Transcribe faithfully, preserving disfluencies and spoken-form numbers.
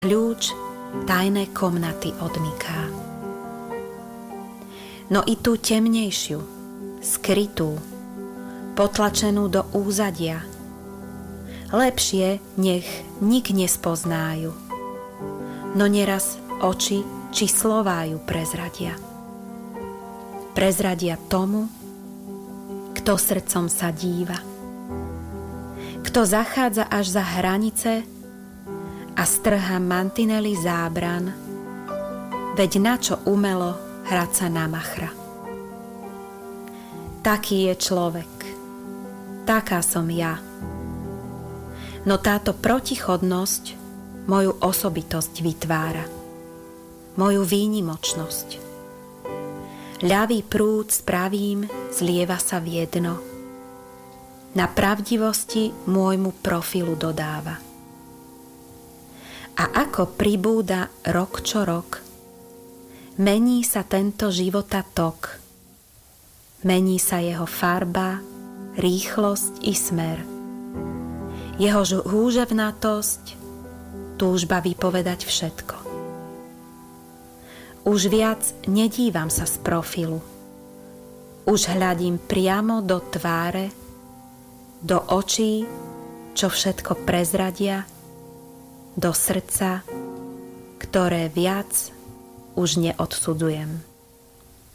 Kľúč tajnej komnaty odmyká. No i tú temnejšiu, skrytú, potlačenú do úzadia, lepšie nech nik nespoznajú, no neraz oči či slová ju prezradia. Prezradia tomu, kto srdcom sa díva, kto zachádza až za hranice a strhá mantinely zábran, veď na čo umelo hrať sa na machra. Taký je človek, taká som ja. No táto protichodnosť moju osobitosť vytvára, moju výnimočnosť. Ľavý prúd s pravým zlieva sa v jedno, na pravdivosti môjmu profilu dodáva. A ako pribúda rok čo rok, mení sa tento života tok, mení sa jeho farba, rýchlosť i smer, jeho húževnatosť, túžba vypovedať všetko. Už viac nedívam sa z profilu, už hľadím priamo do tváre, do očí, čo všetko prezradia, do srdca, ktoré viac už neodsudzujem.